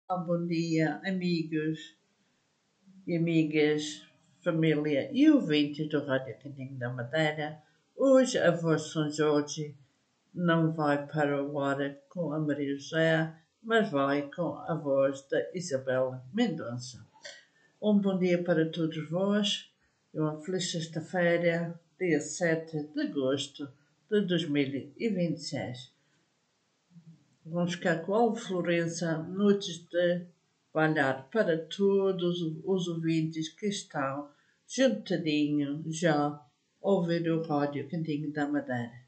Bom dia, amigos e amigas, família e ouvintes do Rádio Cantinho da Madeira. Hoje a voz de São Jorge não vai para o ar com a Maria José, mas vai com a voz da Isabel Mendonça. Um bom dia para todos vós e uma feliz sexta-feira, dia 7 de agosto de 2026. Vamos ficar com Alvo Florença, noites de balhar para todos os ouvintes que estão juntadinho já a ouvir o Rádio Cantinho da Madeira.